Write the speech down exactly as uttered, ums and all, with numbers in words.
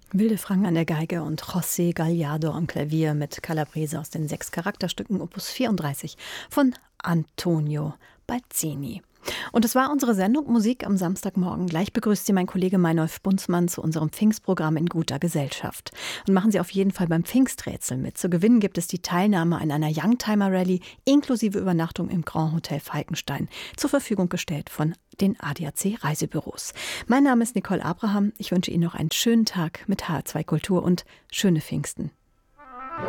Wilde Frangen an der Geige und José Gallardo am Klavier mit Calabrese aus den sechs Charakterstücken Opus vierunddreißig von Antonio Bazzini. Und es war unsere Sendung Musik am Samstagmorgen. Gleich begrüßt Sie mein Kollege Meinolf Bunzmann zu unserem Pfingstprogramm in guter Gesellschaft. Und machen Sie auf jeden Fall beim Pfingsträtsel mit. Zu gewinnen gibt es die Teilnahme an einer Youngtimer Rallye inklusive Übernachtung im Grand Hotel Falkenstein, zur Verfügung gestellt von den A D A C Reisebüros. Mein Name ist Nicole Abraham. Ich wünsche Ihnen noch einen schönen Tag mit H R zwei Kultur und schöne Pfingsten.